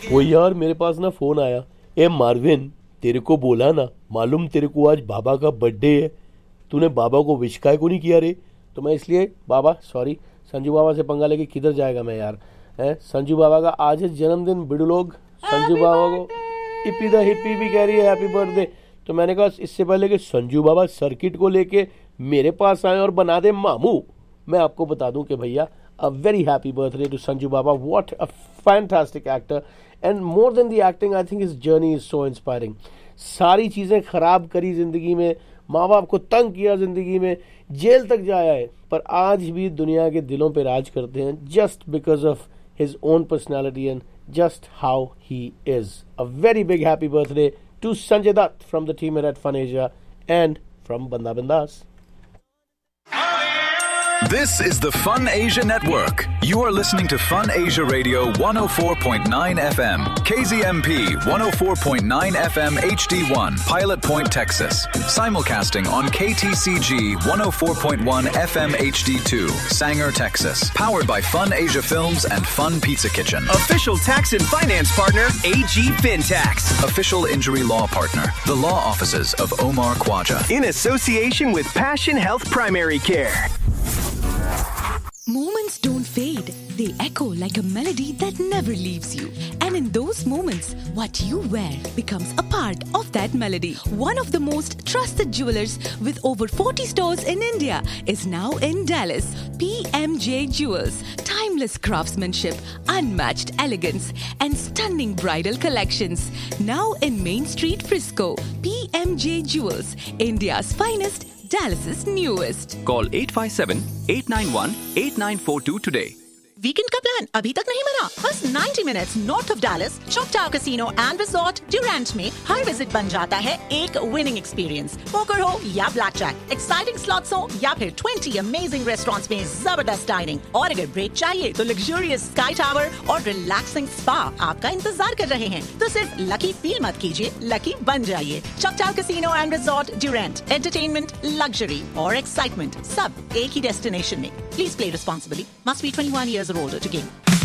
वो यार मेरे पास ना फोन आया, ए मार्विन तेरे को बोला ना, मालूम तेरे को आज बाबा का बर्थडे है, तूने बाबा को विश काहे को नहीं किया रे? तो मैं इसलिए बाबा सॉरी, संजू बाबा से पंगा लेके किधर जाएगा मैं यार, है संजू बाबा का आज है जन्मदिन, बिडू लोग संजू बाबा को हिप्पी द हिप्पी भी कह रही है हैप्पी बर्थडे। तो मैंने कहा इससे पहले कि संजू बाबा सर्किट को लेके मेरे पास आए और बना दे मामू, मैं आपको बता दूं कि भैया a very happy birthday to Sanju Baba. What a fantastic actor, and more than the acting, I think his journey is so inspiring. सारी चीज़ें खराब करी ज़िंदगी में, माँ बाप को तंग किया ज़िंदगी में, जेल तक जाया है, पर आज भी दुनिया के दिलों पे राज करते हैं just because of his own personality and just how he is. A very big happy birthday to Sanjay Dutt from the team at Fun Asia and from Banda Bindas. This is the Fun Asia Network. You are listening to Fun Asia Radio 104.9 FM, KZMP 104.9 FM HD1, Pilot Point, Texas. Simulcasting on KTCG 104.1 FM HD2, Sanger, Texas. Powered by Fun Asia Films and Fun Pizza Kitchen. Official tax and finance partner, AG FinTax. Official injury law partner, the law offices of Omar Khwaja. In association with Passion Health Primary Care. Moments don't fade. They echo like a melody that never leaves you. And in those moments, what you wear becomes a part of that melody. One of the most trusted jewelers with over 40 stores in India is now in Dallas. PMJ Jewels. Timeless craftsmanship, unmatched elegance, and stunning bridal collections. Now in Main Street, Frisco. PMJ Jewels. India's finest, Dallas's newest. Call 857-891-8942 today. Weekend का plan अभी तक नहीं बना? बस 90 minutes north of Dallas, चॉकटाउ casino and resort Durand में हर visit बन जाता है एक विनिंग एक्सपीरियंस। पोकर हो या ब्लैक जैक, एक्साइटिंग स्लॉट्स हो या फिर 20 अमेजिंग रेस्टोरेंट्स में जबरदस्त डाइनिंग, और अगर ब्रेक चाहिए तो लग्जूरियस स्काई टावर और रिलैक्सिंग स्पा आपका इंतजार कर रहे हैं। तो सिर्फ लकी फील मत कीजिए, लकी बन जाइए। चॉकटाउ casino and resort Durand, entertainment, luxury और एक्साइटमेंट सब एक ही डेस्टिनेशन में। Please play responsibly. Must be 21 years or older to game.